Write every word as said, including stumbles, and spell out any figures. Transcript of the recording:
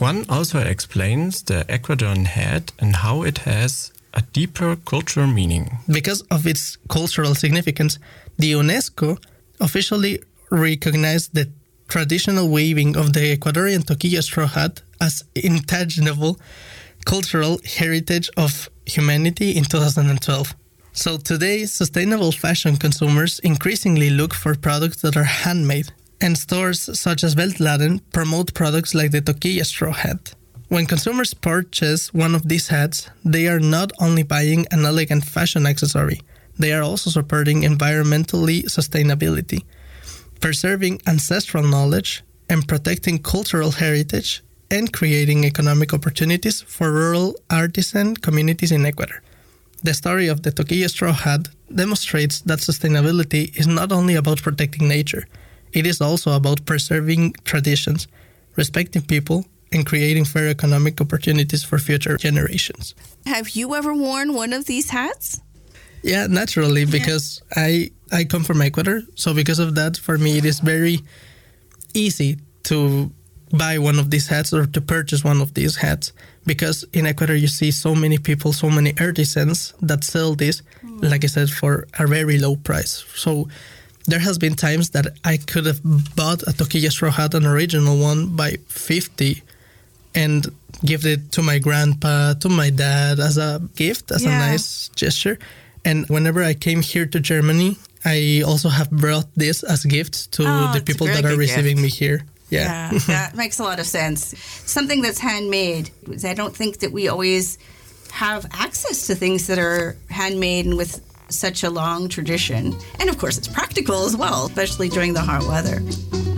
Juan also explains the Ecuadorian hat and how it has a deeper cultural meaning. Because of its cultural significance, the UNESCO officially recognized the traditional weaving of the Ecuadorian toquilla straw hat as intangible cultural heritage of humanity in two thousand twelve. So today, sustainable fashion consumers increasingly look for products that are handmade, and stores such as Veltladen promote products like the toquilla straw hat. When consumers purchase one of these hats, they are not only buying an elegant fashion accessory, they are also supporting environmentally sustainability, preserving ancestral knowledge, and protecting cultural heritage, and creating economic opportunities for rural artisan communities in Ecuador. The story of the toquilla straw hat demonstrates that sustainability is not only about protecting nature, it is also about preserving traditions, respecting people, and creating fair economic opportunities for future generations. Have you ever worn one of these hats? Yeah, naturally, because yeah. I, I come from Ecuador. So because of that, for me, it is very easy to buy one of these hats or to purchase one of these hats. Because in Ecuador, you see so many people, so many artisans that sell this, mm. like I said, for a very low price. So there has been times that I could have bought a toquilla straw hat, an original one, by fifty and give it to my grandpa, to my dad as a gift, as yeah. a nice gesture. And whenever I came here to Germany, I also have brought this as gifts to oh, the people that are receiving gift. me here. Yeah, yeah that makes a lot of sense. Something that's handmade. I don't think that we always have access to things that are handmade and with such a long tradition. And of course, it's practical as well, especially during the hot weather.